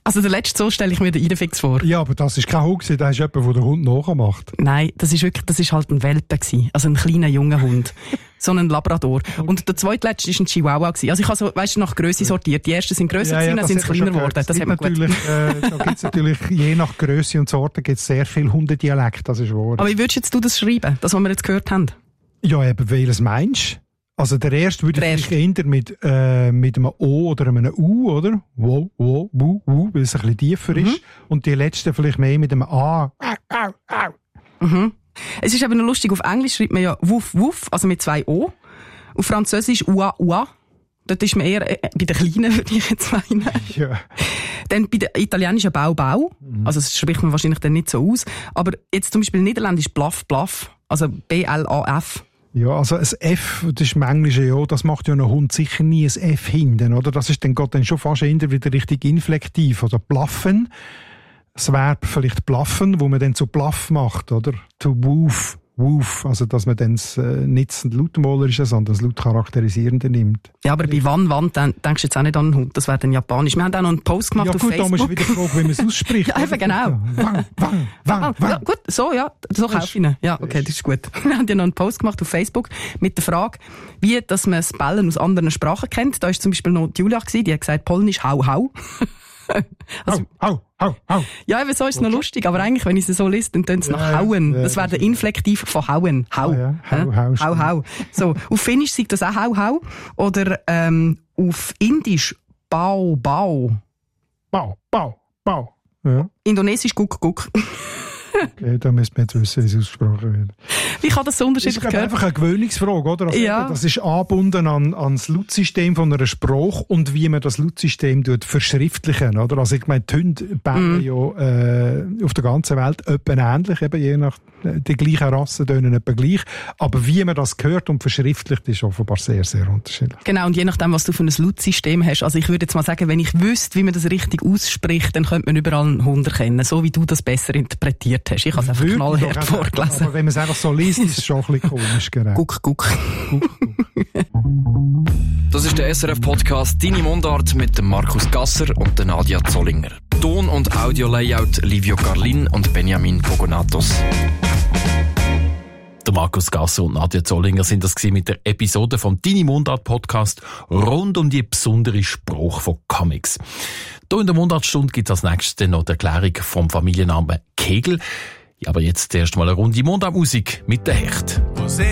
Also der letzte so stelle ich mir den Idefix vor. Ja, aber das ist kein Hund, das ist jemand, der den Hund nachmacht. Nein, das ist halt ein Welpe gewesen. Also ein kleiner, junger Hund. So ein Labrador. Und der zweitletzte war ein Chihuahua gewesen. Also ich habe so, weißt du, nach Grösse sortiert. Die ersten sind grösser gewesen, dann sind sie kleiner geworden. Das hat man gut. Da gibt's natürlich, je nach Grösse und Sorte, gibt's sehr viel Hundedialekt, das ist wahr. Aber wie würdest jetzt du das schreiben, das, was wir jetzt gehört haben? Ja, eben, welches meinst du? Also der erste würde ich eher mit einem O oder einem U, oder? Wo, weil es ein bisschen tiefer ist. Und die letzte vielleicht mehr mit einem A. Mhm. Es ist aber noch lustig, auf Englisch schreibt man ja Wuff, Wuff, also mit 2 O. Auf Französisch Ua, Ua. Dort ist man eher bei den Kleinen, würde ich jetzt meinen. Ja. Dann bei den Italienischen Bau, Bau. Also das spricht man wahrscheinlich dann nicht so aus. Aber jetzt zum Beispiel Niederländisch Blaff, Blaff. Also B-L-A-F. Ja, also ein F, das ist im Englischen, ja, das macht ja ein Hund sicher nie ein F hinten, oder? Das ist dann geht dann schon fast eher wieder richtig inflektiv, oder blaffen. Das Verb vielleicht blaffen, wo man dann zu Blaff macht, oder? To woof, woof, also dass man dann nicht das Lautmalerische, sondern das Lautcharakterisierende nimmt. Ja, aber bei wann, dann denkst du jetzt auch nicht an einen Hund, das wäre dann japanisch. Wir haben auch noch einen Post gemacht auf Facebook. Ja gut, da musst du wieder fragen, wie man es ausspricht. Ja, eben genau. Wang. Ja, gut, so kaufe ich ihn. Ja, okay, das ist gut. Wir haben ja noch einen Post gemacht auf Facebook mit der Frage, wie dass man das Bellen aus anderen Sprachen kennt. Da war zum Beispiel noch Julia, die hat gesagt, Polnisch hau, hau. Also, hau. Ja, eben so ist es noch lustig, aber eigentlich, wenn ich es so lese, dann tönt es nach hauen. Das wäre der Inflektiv von hauen. Hau. Hau. So, auf Finnisch sagt das auch hau. Oder auf Indisch bau. Bau. Ja. Indonesisch guck. Okay, da müssen wir jetzt wissen, wie es ausgesprochen wird. Wie kann das so unterschiedlich gehört? Das ist einfach eine Gewöhnungsfrage, oder? Also das ist angebunden ans Lautsystem von einer Sprache und wie man das Lautsystem verschriftlichen, oder? Also ich meine, die Hunde bellen ja auf der ganzen Welt etwa ähnlich, eben je nach die gleichen Rassen tönen etwa gleich, aber wie man das hört und verschriftlicht, ist offenbar sehr, sehr unterschiedlich. Genau, und je nachdem, was du für ein Lautsystem hast, also ich würde jetzt mal sagen, wenn ich wüsste, wie man das richtig ausspricht, dann könnte man überall einen Hund erkennen, so wie du das besser interpretiert hast. Ich habe es einfach knallhart vorgelesen. Aber wenn man es einfach so liest, ist es schon ein bisschen komisch, genau. Guck. Das ist der SRF-Podcast «Deine Mundart» mit dem Markus Gasser und der Nadia Zollinger. Ton- und Audio-Layout Livio Carlin und Benjamin Pogonatos. Der Markus Gasser und Nadia Zollinger sind das mit der Episode vom «Deine Mundart» rund um die besondere Sprache von Comics. Hier in der Mundartstunde gibt es als nächstes noch die Erklärung vom Familiennamen Kegel. Ja, aber jetzt erst mal eine Runde Mundartmusik mit der Hecht.